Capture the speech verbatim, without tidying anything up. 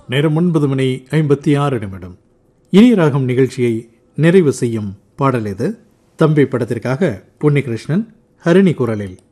நேரம் ஒன்பது மணி ஐம்பத்தி ஆறு நிமிடம். இனிய ராகம் நிகழ்ச்சியை நிறைவு செய்யும் பாடல் இது. தம்பி படத்திற்காக உன்னிகிருஷ்ணன் ஹரிணி குரலில்